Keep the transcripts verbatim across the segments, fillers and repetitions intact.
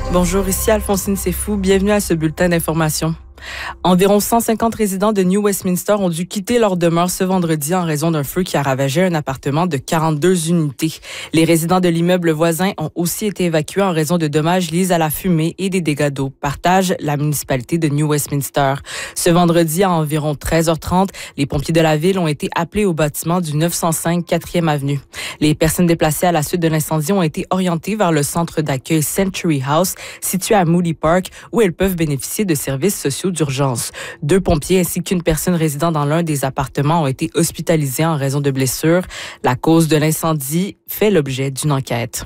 Bonjour, ici Alphonsine Sefou. Bienvenue à ce bulletin d'information. Environ cent cinquante résidents de New Westminster ont dû quitter leur demeure ce vendredi en raison d'un feu qui a ravagé un appartement de quarante-deux unités. Les résidents de l'immeuble voisin ont aussi été évacués en raison de dommages liés à la fumée et des dégâts d'eau, partage la municipalité de New Westminster. Ce vendredi, à environ treize heures trente, les pompiers de la ville ont été appelés au bâtiment du neuf cent cinq quatrième avenue. Les personnes déplacées à la suite de l'incendie ont été orientées vers le centre d'accueil Century House, situé à Moody Park, où elles peuvent bénéficier de services sociaux d'urgence. Deux pompiers ainsi qu'une personne résidant dans l'un des appartements ont été hospitalisés en raison de blessures. La cause de l'incendie fait l'objet d'une enquête.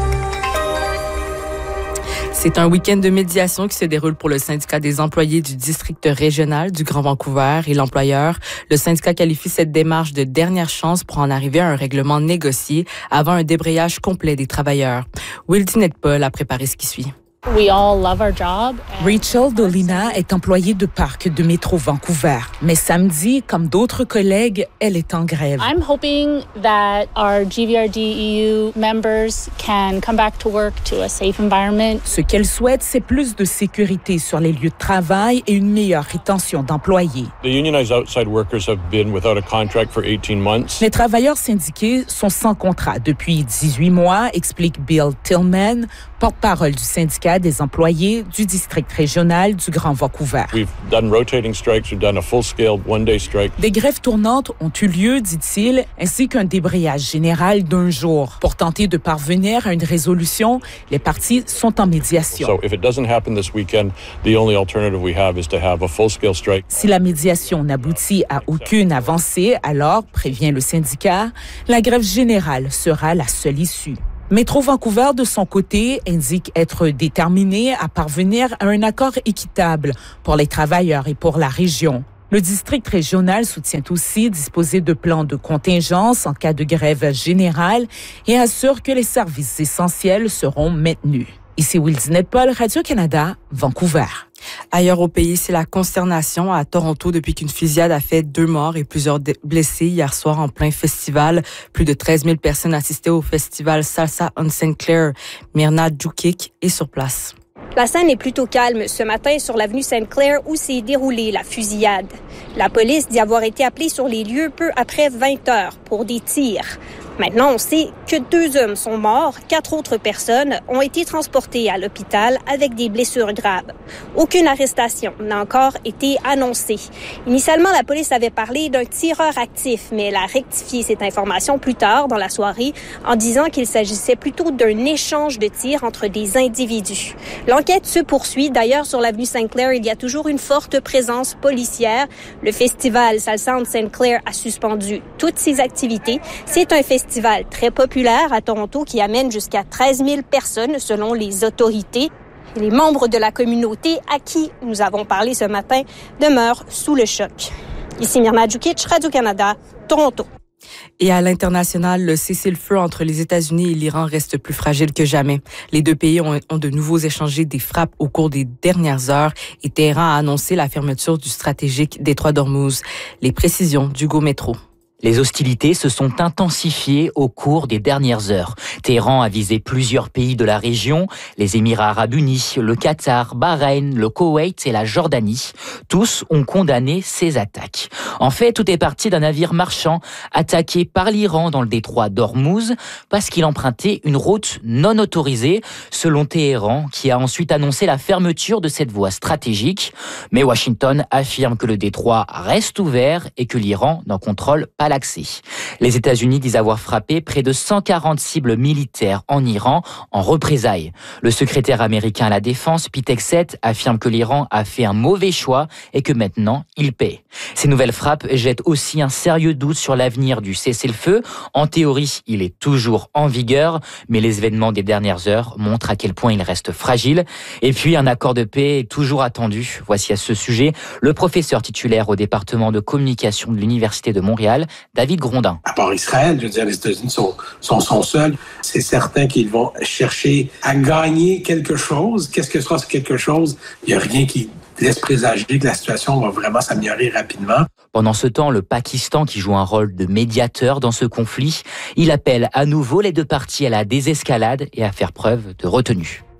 C'est un week-end de médiation qui se déroule pour le syndicat des employés du district régional du Grand Vancouver et l'employeur. Le syndicat qualifie cette démarche de dernière chance pour en arriver à un règlement négocié avant un débrayage complet des travailleurs. Will Dinette-Paul a préparé ce qui suit. We all love our job. Rachel Dolina est employée de parc de métro Vancouver. Mais samedi, comme d'autres collègues, elle est en grève. I'm hoping that our G V R D E U members can come back to work to a safe environment. Ce qu'elle souhaite, c'est plus de sécurité sur les lieux de travail et une meilleure rétention d'employés. The unionized outside workers have been without a contract for eighteen months. Les travailleurs syndiqués sont sans contrat depuis dix-huit mois, explique Bill Tillman, porte-parole du syndicat des employés du district régional du Grand Vancouver. We've done rotating strikes, we've done a full-scale one-day strike. Des grèves tournantes ont eu lieu, dit-il, ainsi qu'un débrayage général d'un jour. Pour tenter de parvenir à une résolution, les parties sont en médiation. So if it doesn't happen this weekend, the only alternative we have is to have a full-scale strike. Si la médiation n'aboutit à aucune avancée, alors, prévient le syndicat, la grève générale sera la seule issue. Métro Vancouver, de son côté, indique être déterminé à parvenir à un accord équitable pour les travailleurs et pour la région. Le district régional soutient aussi disposer de plans de contingence en cas de grève générale et assure que les services essentiels seront maintenus. Ici Will Dinette-Paul, Radio-Canada, Vancouver. Ailleurs au pays, c'est la consternation à Toronto depuis qu'une fusillade a fait deux morts et plusieurs blessés hier soir en plein festival. Plus de treize mille personnes assistaient au festival Salsa on Saint Clair. Myrna Djukic est sur place. La scène est plutôt calme ce matin sur l'avenue Sainte-Claire où s'est déroulée la fusillade. La police dit avoir été appelée sur les lieux peu après vingt heures pour des tirs. Maintenant, on sait que deux hommes sont morts, quatre autres personnes ont été transportées à l'hôpital avec des blessures graves. Aucune arrestation n'a encore été annoncée. Initialement, la police avait parlé d'un tireur actif, mais elle a rectifié cette information plus tard dans la soirée en disant qu'il s'agissait plutôt d'un échange de tirs entre des individus. L'enquête se poursuit. D'ailleurs, sur l'avenue Sainte-Claire, il y a toujours une forte présence policière. Le festival Salsa on Saint Clair a suspendu toutes ses activités. C'est un festival festival très populaire à Toronto qui amène jusqu'à treize mille personnes selon les autorités. Et les membres de la communauté à qui nous avons parlé ce matin demeurent sous le choc. Ici Myrna Djukic, Radio-Canada, Toronto. Et à l'international, le cessez-le-feu entre les États-Unis et l'Iran reste plus fragile que jamais. Les deux pays ont, ont de nouveau échangé des frappes au cours des dernières heures et Téhéran a annoncé la fermeture du stratégique détroit d'Ormuz. Les précisions d'Hugo Métro. Les hostilités se sont intensifiées au cours des dernières heures. Téhéran a visé plusieurs pays de la région, les Émirats arabes unis, le Qatar, Bahreïn, le Koweït et la Jordanie. Tous ont condamné ces attaques. En fait, tout est parti d'un navire marchand attaqué par l'Iran dans le détroit d'Ormuz parce qu'il empruntait une route non autorisée, selon Téhéran, qui a ensuite annoncé la fermeture de cette voie stratégique. Mais Washington affirme que le détroit reste ouvert et que l'Iran n'en contrôle pas l'accès. Les États-Unis disent avoir frappé près de cent quarante cibles militaires en Iran en représailles. Le secrétaire américain à la Défense, Pete Hegseth, affirme que l'Iran a fait un mauvais choix et que maintenant, il paie. Ces nouvelles frappes jettent aussi un sérieux doute sur l'avenir du cessez-le-feu. En théorie, il est toujours en vigueur, mais les événements des dernières heures montrent à quel point il reste fragile. Et puis, un accord de paix est toujours attendu. Voici à ce sujet le professeur titulaire au département de communication de l'Université de Montréal, David Grondin. À part Israël, je veux dire, les États-Unis sont, sont, sont seuls. C'est certain qu'ils vont chercher à gagner quelque chose. Qu'est-ce que sera ce quelque chose? Il n'y a rien qui laisse présager que la situation va vraiment s'améliorer rapidement. Pendant ce temps, le Pakistan, qui joue un rôle de médiateur dans ce conflit, il appelle à nouveau les deux parties à la désescalade et à faire preuve de retenue.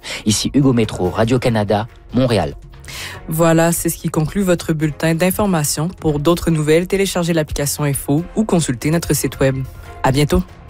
Ici Hugo Métro, Radio-Canada, Montréal. Voilà, c'est ce qui conclut votre bulletin d'information. Pour d'autres nouvelles, téléchargez l'application Info ou consultez notre site web. À bientôt.